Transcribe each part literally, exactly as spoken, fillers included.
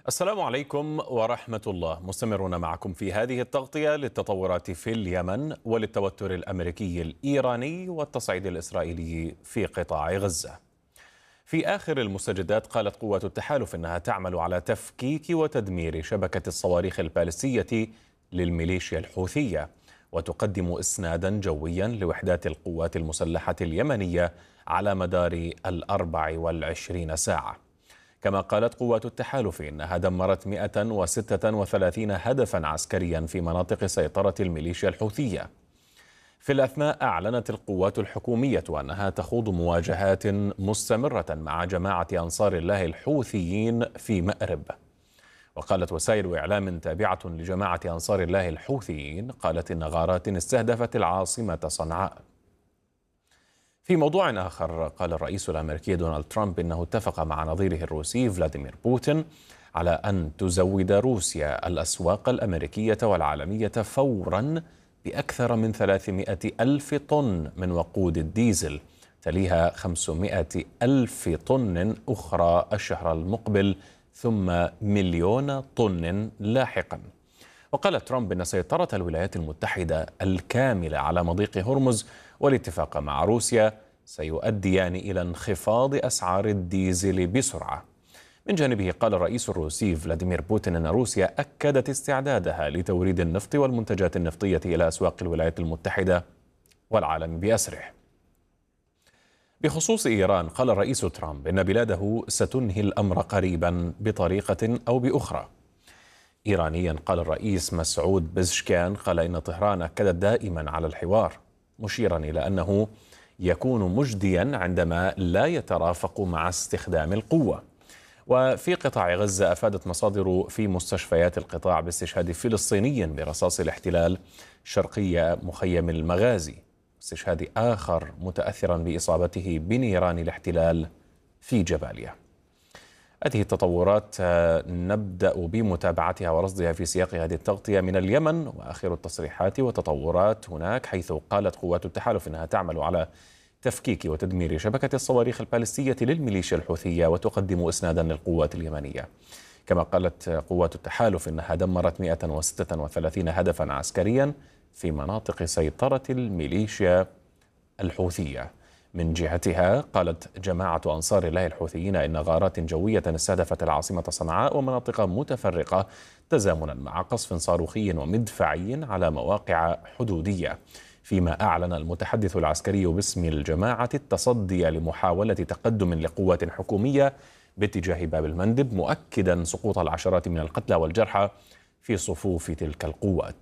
السلام عليكم ورحمة الله. مستمرون معكم في هذه التغطية للتطورات في اليمن وللتوتر الأمريكي الإيراني والتصعيد الإسرائيلي في قطاع غزة. في آخر المستجدات قالت قوات التحالف إنها تعمل على تفكيك وتدمير شبكة الصواريخ البالستية للميليشيا الحوثية، وتقدم إسنادا جويا لوحدات القوات المسلحة اليمنية على مدار الأربع والعشرين ساعة. كما قالت قوات التحالف إنها دمرت مئة وستة وثلاثين هدفا عسكريا في مناطق سيطرة الميليشيا الحوثية. في الأثناء أعلنت القوات الحكومية أنها تخوض مواجهات مستمرة مع جماعة أنصار الله الحوثيين في مأرب. وقالت وسائل إعلام تابعة لجماعة أنصار الله الحوثيين قالت إن غارات استهدفت العاصمة صنعاء. في موضوع آخر، قال الرئيس الأمريكي دونالد ترامب إنه اتفق مع نظيره الروسي فلاديمير بوتين على أن تزود روسيا الأسواق الأمريكية والعالمية فورا بأكثر من ثلاثمئة ألف طن من وقود الديزل، تليها خمسمئة ألف طن أخرى الشهر المقبل، ثم مليون طن لاحقا. وقال ترامب إن سيطرة الولايات المتحدة الكاملة على مضيق هرمز والاتفاق مع روسيا سيؤديان إلى انخفاض أسعار الديزل بسرعة. من جانبه قال الرئيس الروسي فلاديمير بوتين أن روسيا أكدت استعدادها لتوريد النفط والمنتجات النفطية إلى أسواق الولايات المتحدة والعالم بأسره. بخصوص إيران، قال الرئيس ترامب إن بلاده ستنهي الأمر قريبا بطريقة أو بأخرى. إيرانيا، قال الرئيس مسعود بزشكان قال إن طهران أكدت دائما على الحوار، مشيرا إلى أنه يكون مجديا عندما لا يترافق مع استخدام القوة. وفي قطاع غزة، أفادت مصادر في مستشفيات القطاع باستشهاد فلسطيني برصاص الاحتلال شرقي مخيم المغازي، استشهاد آخر متأثرا بإصابته بنيران الاحتلال في جباليا. هذه التطورات نبدأ بمتابعتها ورصدها في سياق هذه التغطية من اليمن، وآخر التصريحات والتطورات هناك، حيث قالت قوات التحالف أنها تعمل على تفكيك وتدمير شبكة الصواريخ البالستية للميليشيا الحوثية وتقدم إسنادا للقوات اليمنية. كما قالت قوات التحالف أنها دمرت مئة وستة وثلاثين هدفا عسكريا في مناطق سيطرة الميليشيا الحوثية. من جهتها قالت جماعة أنصار الله الحوثيين إن غارات جوية استهدفت العاصمة صنعاء ومناطق متفرقة تزامنا مع قصف صاروخي ومدفعي على مواقع حدودية. فيما أعلن المتحدث العسكري باسم الجماعة التصدي لمحاولة تقدم لقوات حكومية باتجاه باب المندب، مؤكدا سقوط العشرات من القتلى والجرحى في صفوف تلك القوات.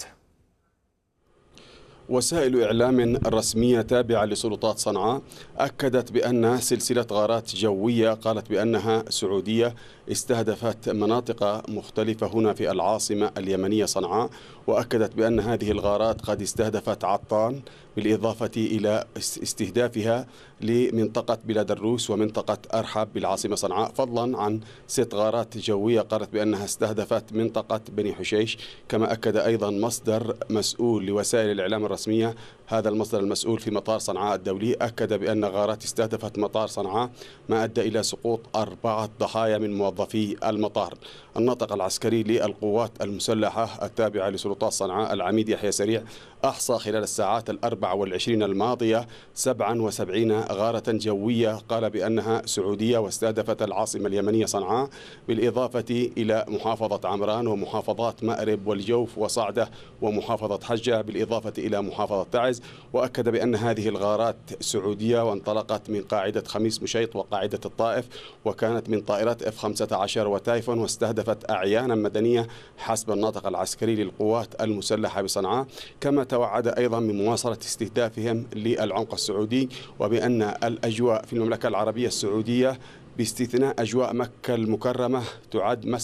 وسائل إعلام رسمية تابعة لسلطات صنعاء أكدت بأن سلسلة غارات جوية قالت بأنها سعودية استهدفت مناطق مختلفة هنا في العاصمة اليمنية صنعاء، وأكدت بأن هذه الغارات قد استهدفت عطان، بالإضافة إلى استهدافها لمنطقة بلاد الروس ومنطقة أرحب بالعاصمة صنعاء، فضلا عن ست غارات جوية قالت بأنها استهدفت منطقة بني حشيش. كما أكد أيضا مصدر مسؤول لوسائل الإعلام الرسمية، هذا المصدر المسؤول في مطار صنعاء الدولي، أكد بأن غارات استهدفت مطار صنعاء ما أدى إلى سقوط أربعة ضحايا من موظفي المطار. الناطق العسكري للقوات المسلحة التابعة لسلطات صنعاء العميد يحيى سريع أحصى خلال الساعات الأربع والعشرين الماضية سبعا وسبعين غارة جوية قال بأنها سعودية واستهدفت العاصمة اليمنية صنعاء، بالإضافة إلى محافظة عمران ومحافظات مأرب والجوف وصعدة ومحافظة حجة، بالإضافة إلى محافظة تعز. وأكد بأن هذه الغارات سعودية وانطلقت من قاعدة خميس مشيط وقاعدة الطائف، وكانت من طائرات إف خمسة عشر وتايفون، واستهدفت أعيانا مدنية حسب الناطق العسكري للقوات المسلحة بصنعاء. كما توعد أيضا من مواصلة استهدافهم للعمق السعودي، وبأن الأجواء في المملكة العربية السعودية باستثناء أجواء مكة المكرمة تعد